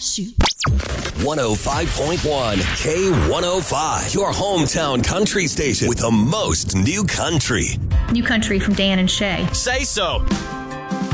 Shoot. 105.1 K105, your hometown country station with the most new country. New country from Dan and Shay. Say so.